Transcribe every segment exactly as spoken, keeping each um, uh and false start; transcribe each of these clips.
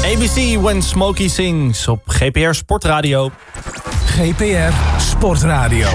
A B C When Smokey Sings op G P R Sportradio. G P R Sportradio.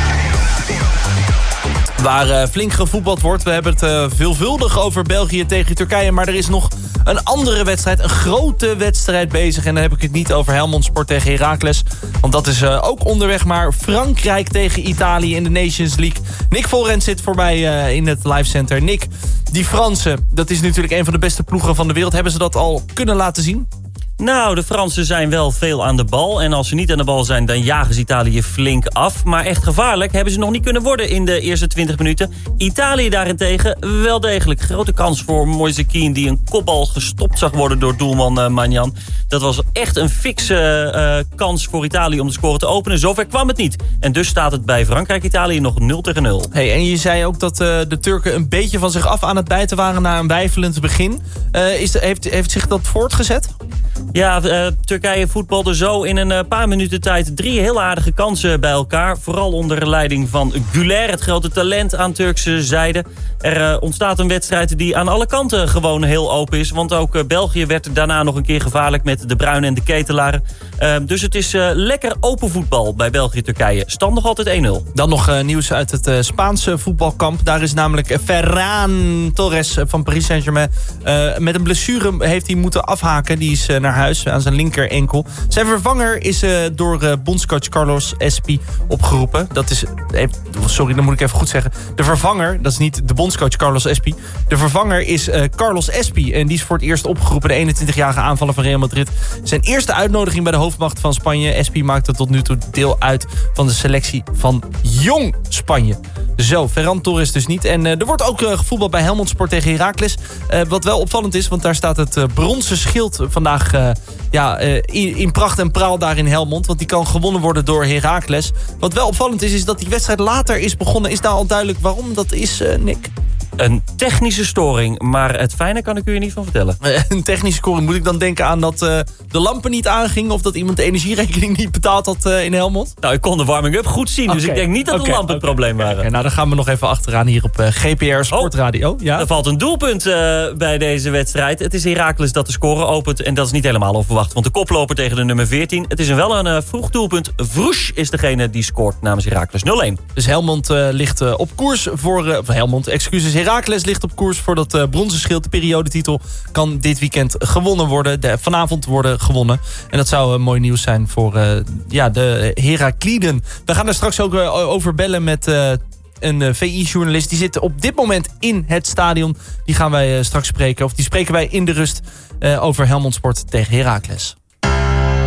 Waar uh, flink gevoetbald wordt. We hebben het uh, veelvuldig over België tegen Turkije. Maar er is nog een andere wedstrijd. Een grote wedstrijd bezig. En dan heb ik het niet over Helmond Sport tegen Heracles. Want dat is uh, ook onderweg. Maar Frankrijk tegen Italië in de Nations League. Nick Volrent zit voor mij uh, in het live center. Nick, die Fransen, dat is natuurlijk een van de beste ploegen van de wereld. Hebben ze dat al kunnen laten zien? Nou, de Fransen zijn wel veel aan de bal. En als ze niet aan de bal zijn, dan jagen ze Italië flink af. Maar echt gevaarlijk hebben ze nog niet kunnen worden in de eerste twintig minuten. Italië daarentegen wel degelijk. Grote kans voor Moise Kean, die een kopbal gestopt zag worden door doelman uh, Magnan. Dat was echt een fikse uh, kans voor Italië om de score te openen. Zover kwam het niet. En dus staat het bij Frankrijk-Italië nog nul tegen nul. Hey, en je zei ook dat uh, de Turken een beetje van zich af aan het bijten waren na een weifelend begin. Uh, is de, heeft, heeft zich dat voortgezet? Ja, uh, Turkije voetbalde zo in een uh, paar minuten tijd drie heel aardige kansen bij elkaar. Vooral onder leiding van Güler, het grote talent aan Turkse zijde. Er uh, ontstaat een wedstrijd die aan alle kanten gewoon heel open is. Want ook uh, België werd daarna nog een keer gevaarlijk met De Bruyne en de Ketelaar. Uh, dus het is uh, lekker open voetbal bij België-Turkije. Stand nog altijd één nul. Dan nog uh, nieuws uit het uh, Spaanse voetbalkamp. Daar is namelijk uh, Ferran Torres van Paris Saint-Germain. Uh, met een blessure heeft hij moeten afhaken. Die is uh, naar huis aan zijn linker enkel. Zijn vervanger is uh, door uh, bondscoach Carlos Espy opgeroepen. Dat is, sorry, dan moet ik even goed zeggen. De vervanger, dat is niet de bondscoach Carlos Espy. De vervanger is uh, Carlos Espy. En die is voor het eerst opgeroepen. De eenentwintigjarige aanvaller van Real Madrid. Zijn eerste uitnodiging bij de hoofdmacht van Spanje. Espy maakte tot nu toe deel uit van de selectie van Jong Spanje. Zo, Ferran Torres dus niet. En uh, er wordt ook uh, gevoetbald bij Helmond Sport tegen Heracles. Uh, wat wel opvallend is, want daar staat het uh, bronzen schild vandaag uh, ja, uh, in, in pracht en praal daar in Helmond. Want die kan gewonnen worden door Heracles. Wat wel opvallend is, is dat die wedstrijd later is begonnen. Is nou al duidelijk waarom dat is, uh, Nick? Een technische storing, maar het fijne kan ik u er niet van vertellen. Uh, een technische storing, moet ik dan denken aan dat uh, de lampen niet aangingen... of dat iemand de energierekening niet betaald had uh, in Helmond? Nou, ik kon de warming-up goed zien, okay. Dus ik denk niet dat okay, de lampen het okay, probleem waren. Okay, nou, dan gaan we nog even achteraan hier op uh, G P R Sportradio. Oh, ja? Er valt een doelpunt uh, bij deze wedstrijd. Het is Heracles dat de score opent en dat is niet helemaal onverwacht. Want de koploper tegen de nummer veertien. Het is een wel een uh, vroeg doelpunt. Vroesch is degene die scoort namens Heracles nul één. Dus Helmond uh, ligt uh, op koers voor... Uh, Helmond, excuses, Heracles ligt op koers voor dat uh, bronzen schild. De periodetitel kan dit weekend gewonnen worden. De, vanavond worden gewonnen. En dat zou uh, mooi nieuws zijn voor uh, ja, de Herakliden. We gaan er straks ook uh, over bellen met... Uh, een uh, V I-journalist. Die zit op dit moment in het stadion. Die gaan wij uh, straks spreken. Of die spreken wij in de rust uh, over Helmond Sport tegen Heracles.